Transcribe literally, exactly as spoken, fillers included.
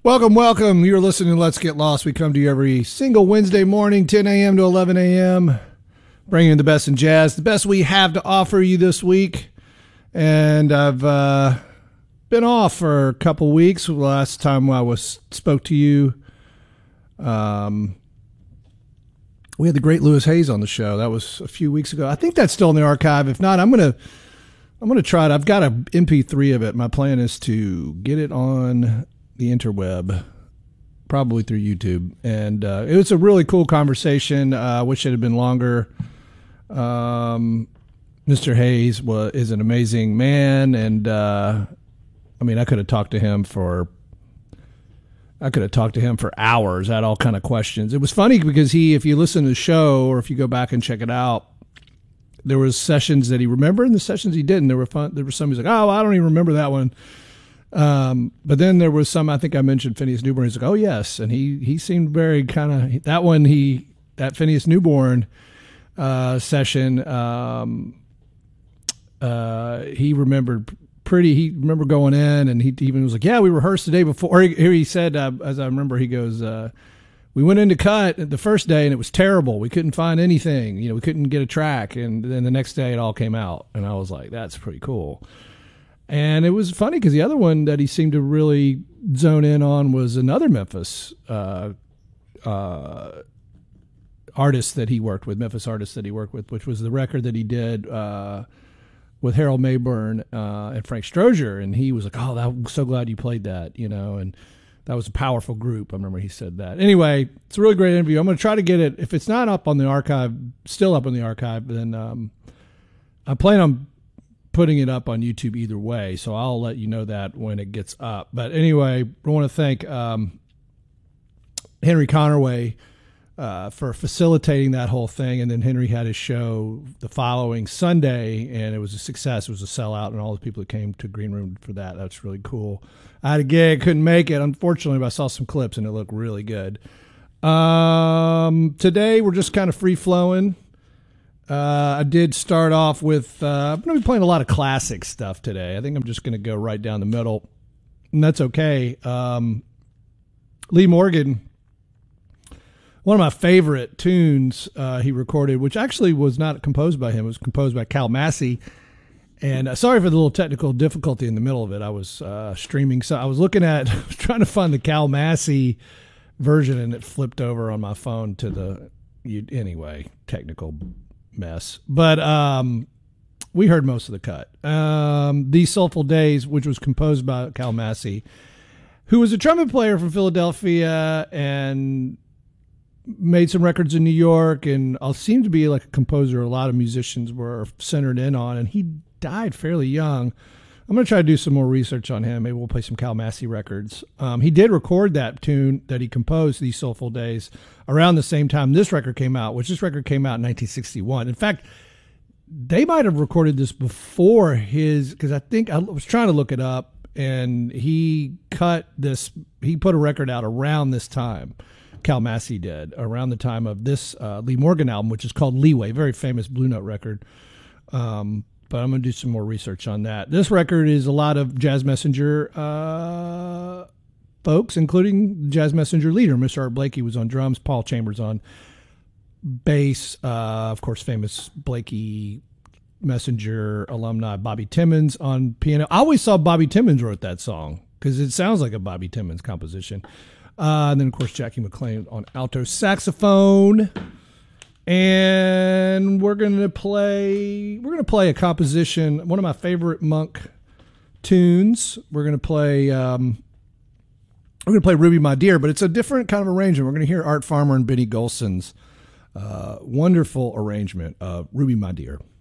Welcome, welcome. You're listening to Let's Get Lost. We come to you every single Wednesday morning, ten a.m. to eleven a.m., bringing you the best in jazz, the best we have to offer you this week. And I've uh, been off for a couple weeks. Last time I was spoke to you, um, we had the great Louis Hayes on the show. That was a few weeks ago. I think that's still in the archive. If not, I'm gonna I'm gonna try it. I've got an M P three of it. My plan is to get it on the interweb, probably through YouTube, and uh, it was a really cool conversation. I uh, wish it had been longer. Um, Mister Hayes was is an amazing man, and uh, I mean, I could have talked to him for I could have talked to him for hours. I had all kind of questions. It was funny because he, if you listen to the show or if you go back and check it out, there was sessions that he remembered and the sessions he didn't. There were fun. There were some he's like, oh, I don't even remember that one. Um, but then there was some, I think I mentioned Phineas Newborn. He's like, oh yes. And he, he seemed very kind of, that one, he, that Phineas Newborn, uh, session, um, uh, he remembered pretty, he remembered going in and he even was like, yeah, we rehearsed the day before. Here he said, uh, as I remember, he goes, uh, we went into cut the first day and it was terrible. We couldn't find anything, you know, we couldn't get a track. And then the next day it all came out. And I was like, that's pretty cool. And it was funny because the other one that he seemed to really zone in on was another Memphis uh, uh, artist that he worked with, Memphis artist that he worked with, which was the record that he did uh, with Harold Mayburn uh, and Frank Strozier. And he was like, oh, I'm so glad you played that, you know, and that was a powerful group. I remember he said that. Anyway, it's a really great interview. I'm going to try to get it. If it's not up on the archive, still up on the archive, then um, I plan on putting it up on YouTube either way, so I'll let you know that when it gets up. But anyway, I want to thank um, Henry Connerway uh, for facilitating that whole thing, and then Henry had his show the following Sunday, and it was a success. It was a sellout, and all the people that came to Green Room for that, that's really cool. I had a gig, couldn't make it, unfortunately, but I saw some clips, and it looked really good. Um, today, we're just kind of free-flowing. Uh, I did start off with, uh, I'm going to be playing a lot of classic stuff today. I think I'm just going to go right down the middle, and that's okay. Um, Lee Morgan, one of my favorite tunes uh, he recorded, which actually was not composed by him. It was composed by Cal Massey. And uh, sorry for the little technical difficulty in the middle of it. I was uh, streaming. So I was looking at, I was trying to find the Cal Massey version, and it flipped over on my phone to the, you, anyway, technical mess. But um, we heard most of the cut. Um, These Soulful Days, which was composed by Cal Massey, who was a trumpet player from Philadelphia and made some records in New York, and uh, seemed to be like a composer a lot of musicians were centered in on, and he died fairly young. I'm going to try to do some more research on him. Maybe we'll play some Cal Massey records. Um, he did record that tune that he composed, These Soulful Days, around the same time this record came out, which this record came out in nineteen sixty-one. In fact, they might have recorded this before his, because I think I was trying to look it up, and he cut this, he put a record out around this time. Cal Massey did, around the time of this uh, Lee Morgan album, which is called Leeway, very famous Blue Note record. Um, but I'm going to do some more research on that. This record is a lot of Jazz Messenger uh, folks, including Jazz Messenger leader, Mister Art Blakey, was on drums, Paul Chambers on bass, uh, of course, famous Blakey Messenger alumni Bobby Timmons on piano. I always saw Bobby Timmons wrote that song because it sounds like a Bobby Timmons composition. Uh, and then, of course, Jackie McLean on alto saxophone. And we're going to play, we're going to play a composition, one of my favorite Monk tunes. We're going to play, um, we're going to play Ruby My Dear, but it's a different kind of arrangement. We're going to hear Art Farmer and Benny Golson's uh, wonderful arrangement of Ruby My Dear.